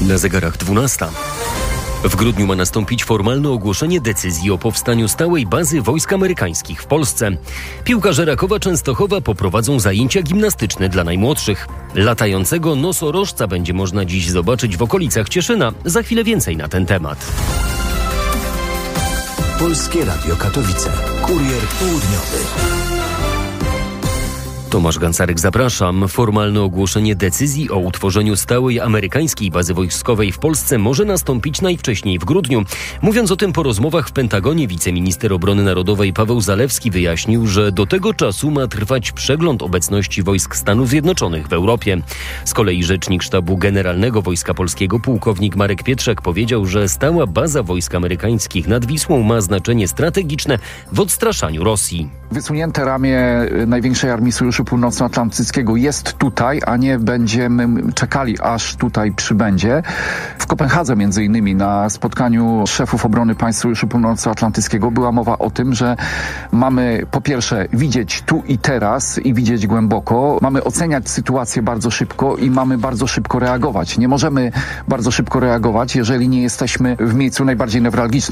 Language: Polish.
Na zegarach 12. W grudniu ma nastąpić formalne ogłoszenie decyzji o powstaniu stałej bazy wojsk amerykańskich w Polsce. Piłkarze Rakowa Częstochowa poprowadzą zajęcia gimnastyczne dla najmłodszych. Latającego nosorożca będzie można dziś zobaczyć w okolicach Cieszyna. Za chwilę więcej na ten temat. Polskie Radio Katowice. Kurier południowy. Tomasz Gancarek, zapraszam. Formalne ogłoszenie decyzji o utworzeniu stałej amerykańskiej bazy wojskowej w Polsce może nastąpić najwcześniej w grudniu. Mówiąc o tym po rozmowach w Pentagonie, wiceminister obrony narodowej Paweł Zalewski wyjaśnił, że do tego czasu ma trwać przegląd obecności wojsk Stanów Zjednoczonych w Europie. Z kolei rzecznik Sztabu Generalnego Wojska Polskiego pułkownik Marek Pietrzak powiedział, że stała baza wojsk amerykańskich nad Wisłą ma znaczenie strategiczne w odstraszaniu Rosji. Wysunięte ramię największej armii Sojuszu Północnoatlantyckiego jest tutaj, a nie będziemy czekali, aż tutaj przybędzie. W Kopenhadze między innymi na spotkaniu szefów obrony państw Sojuszu Północnoatlantyckiego była mowa o tym, że mamy po pierwsze widzieć tu i teraz i widzieć głęboko. Mamy oceniać sytuację bardzo szybko i mamy bardzo szybko reagować. Nie możemy bardzo szybko reagować, jeżeli nie jesteśmy w miejscu najbardziej newralgicznym.